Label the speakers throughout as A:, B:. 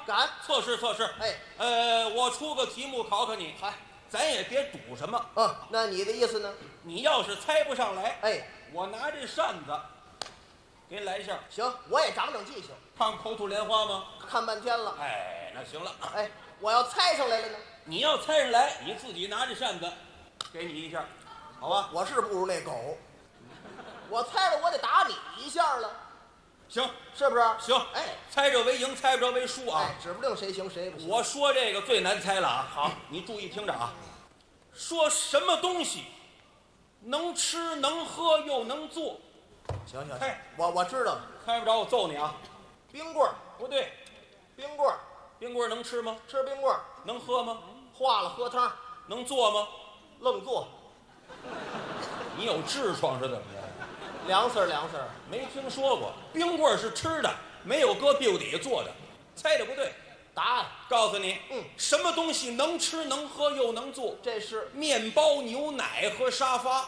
A: 敢
B: 测试测试。
A: 哎，
B: 我出个题目考考你，
A: 嗨，
B: 咱也别赌什么。
A: 那你的意思呢？
B: 你要是猜不上来，
A: 哎，
B: 我拿这扇子给你来一下，
A: 行，我也长长记性，
B: 看口吐莲花吗？
A: 看半天了。
B: 哎，那行了。
A: 哎，我要猜上来了呢？
B: 你要猜上来，你自己拿着扇子，给你一下，好吧？
A: 我是不如那狗，我猜了我得打你一下了，
B: 行
A: 是不是？
B: 行，
A: 哎，
B: 猜着为赢，猜不着为输啊。
A: 哎，指不定谁行谁不行。
B: 我说这个最难猜了啊！好，你注意听着啊。说什么东西能吃能喝又能做？
A: 行行，
B: 哎
A: 我知道了，
B: 猜不着我揍你啊！
A: 冰棍儿，
B: 不对，
A: 冰棍儿，
B: 冰棍儿能吃吗？
A: 吃冰棍儿，
B: 能喝吗？
A: 化了喝汤，
B: 能做吗？
A: 愣做，
B: 你有痔疮是怎么着？
A: 凉丝儿凉丝儿。
B: 没听说过，冰棍儿是吃的，没有搁屁股底下做的。猜的不对，
A: 答案
B: 告诉你，什么东西能吃能喝又能做？
A: 这是
B: 面包、牛奶和沙发。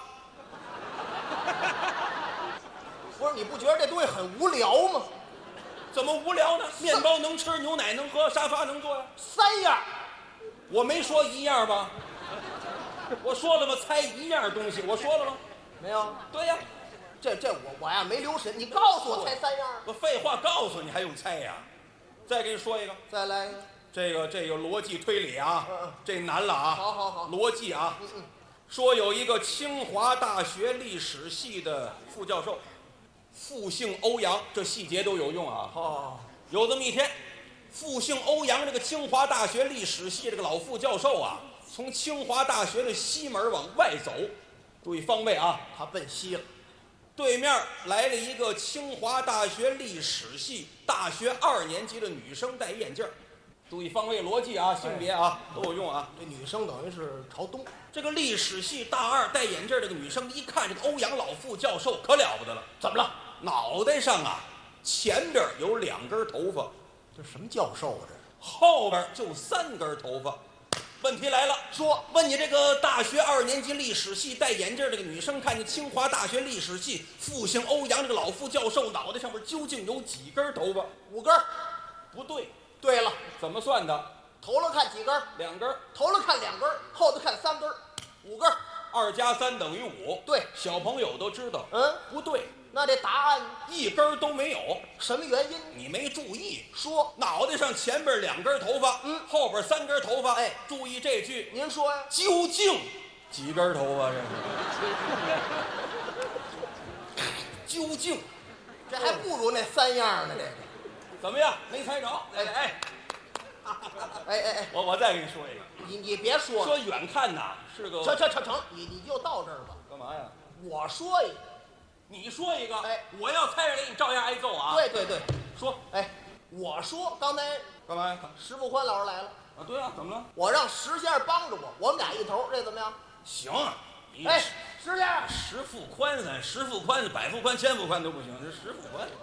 A: 不是？你不觉得这东西很无聊吗？
B: 怎么无聊呢？面包能吃，牛奶能喝，沙发能坐呀。
A: 三样，
B: 我没说一样吧？我说了吗？猜一样东西，我说了吗？
A: 没有？
B: 对呀，
A: 这我呀没留神，你告诉我猜三样。
B: 我废话告诉你还用猜呀？再给你说一个，
A: 再来一个。
B: 这个逻辑推理啊，这难了啊。
A: 好，
B: 逻辑啊。说有一个清华大学历史系的副教授，复姓欧阳，这细节都有用啊。有这么一天，复姓欧阳这个清华大学历史系这个老副教授啊，从清华大学的西门往外走，注意方位啊，
A: 他奔西了。
B: 对面来了一个清华大学历史系大学2年级的女生，戴眼镜。注意方位逻辑啊，性别啊都有用啊。
A: 这女生等于是朝东。
B: 这个历史系大2戴眼镜这个女生一看这个欧阳老副教授可了不得了，怎么了？脑袋上啊前边有2根头发，
A: 这什么教授啊？这
B: 后边就3根头发。问题来了，
A: 说
B: 问你这个大学2年级历史系戴眼镜这个女生，看见清华大学历史系复姓欧阳这个老副教授脑袋上面究竟有几根头发
A: ？5根。
B: 不对。
A: 对了，
B: 怎么算的？
A: 头了看几根
B: ？2根。
A: 头了看2根，后头看3根，5根。
B: 2加3等于5。
A: 对，
B: 小朋友都知道。
A: 不
B: 对。
A: 那这答案
B: 1根都没有，
A: 什么原因？
B: 你没注意。
A: 说
B: 脑袋上前边2根头发，后边3根头发。
A: 哎，
B: 注意这句。
A: 您说呀？
B: 究竟几根头发？这究竟，
A: 这还不如那3样呢。这个
B: 怎么样？没猜着？
A: 哎，
B: 我再给你说一个。
A: 你别说了，
B: 说远看呐是个
A: 成，你就到这儿吧。
B: 干嘛呀？
A: 我说一个，
B: 你说一个。
A: 哎，
B: 我要猜着你照样挨揍啊。
A: 对，
B: 说。
A: 哎，我说刚才
B: 干嘛呀？
A: 石富宽老师来了
B: 啊。对啊，怎么了？
A: 我让石先生帮着我们俩一头，这怎么样？
B: 行。
A: 哎，石先生，
B: 石富宽石富宽百富宽千富宽都不行，这石富宽。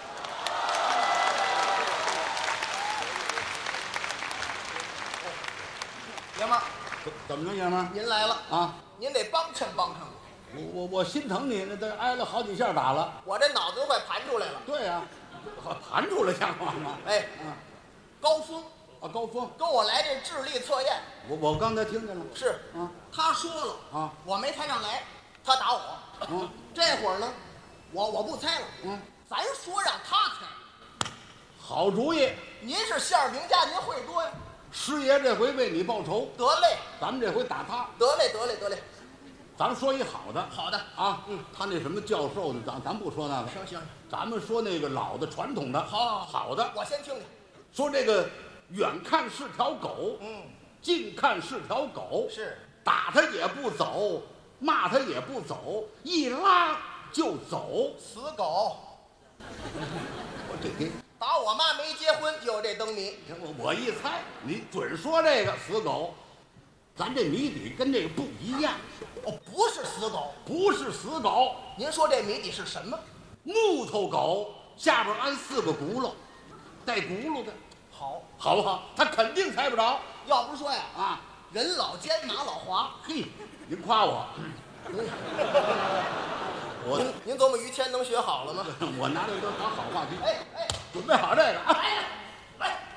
A: 爷们儿，
C: 怎么着，爷们儿？
A: 您来了
C: 啊！
A: 您得帮衬我。
C: 我心疼你，那都挨了好几下打了。
A: 我这脑子都快盘出来了。
C: 对呀，盘出来像话吗？
A: 哎，高峰
C: 啊，高峰
A: 跟我来这智力测验。
C: 我刚才听见了。
A: 是
C: 啊，
A: 他说了
C: 啊，
A: 我没猜上来，他打我。这会儿呢，我不猜了。咱说让他猜。
C: 好主意。
A: 您是相声名家，您会多呀。
C: 师爷这回为你报仇。
A: 得嘞，
C: 咱们这回打他。
A: 得嘞。
C: 咱说一好的。
A: 好的
C: 啊，他那什么教授的，咱不说那个。
A: 行，
C: 咱们说那个老的传统的。好的。
A: 我先听听。
C: 说这个远看是条狗，近看是条狗，
A: 是
C: 打他也不走，骂他也不走，一拉就走，
A: 死狗。
C: 我这给
A: 打我妈没结婚就有这灯谜。
C: 我一猜，你准说这个死狗。咱这谜底跟这个不一样。
A: 不是死狗。
C: 不是死狗。
A: 您说这谜底是什么？
C: 木头狗下边安4个轱辘，带轱辘的。好不好？他肯定猜不着。
A: 要不说呀，人老奸马老滑。
C: 嘿，您夸我。
A: 您琢磨于谦能学好了吗？
C: 我拿这都当好话题。
A: 哎，
C: 准备好这个啊！
A: 来。